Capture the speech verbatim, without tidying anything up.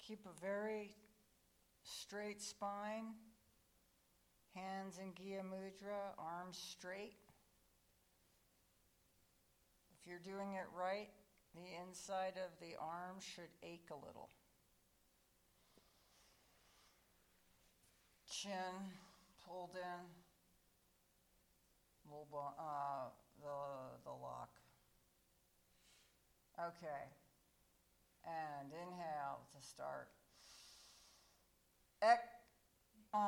Keep a very straight spine, hands in Gya Mudra, arms straight. If you're doing it right, the inside of the arm should ache a little. Chin pulled in, little bo- uh, the, the lock. Okay, and inhale to start. Exhale.